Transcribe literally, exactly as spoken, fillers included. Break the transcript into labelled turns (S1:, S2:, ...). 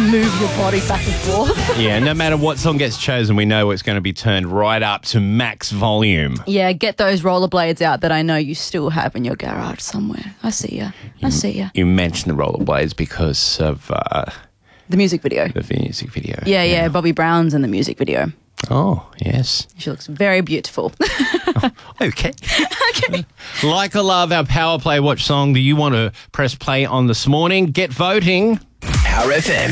S1: move your body back and forth.
S2: Yeah, no matter what song gets chosen, we know it's going to be turned right up to max volume.
S1: Yeah, get those rollerblades out that I know you still have in your garage somewhere. I see ya. I see ya.
S2: You mentioned the rollerblades because of uh,
S1: The music video.
S2: the music video.
S1: Yeah, yeah, Bobby Brown's in the music video.
S2: Oh, yes.
S1: She looks very beautiful.
S2: Okay.
S1: Okay.
S2: Like or love our Power Play Watch song, do you want to press play on this morning? Get voting.
S3: Power F M.